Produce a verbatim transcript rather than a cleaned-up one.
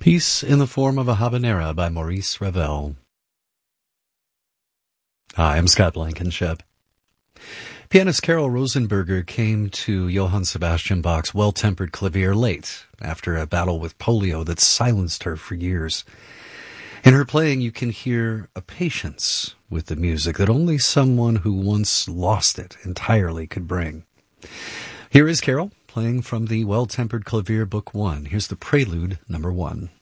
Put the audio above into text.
Peace in the Form of a Habanera by Maurice Ravel. Hi, I'm Scott Blankenship. Pianist Carol Rosenberger came to Johann Sebastian Bach's Well-Tempered Clavier late, after a battle with polio that silenced her for years. In her playing, you can hear a patience with the music that only someone who once lost it entirely could bring. Here is Carol, playing from the Well-Tempered Clavier Book One. Here's the Prelude, number one.